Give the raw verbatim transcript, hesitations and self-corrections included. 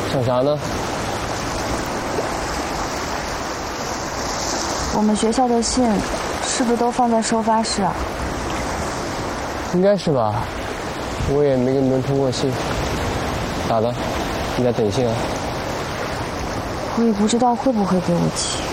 想啥呢？ 我们学校的信是不是都放在收发室啊？ 应该是吧，我也没给你们通过信。咋的？你在等信啊？ 我也不知道会不会给我寄。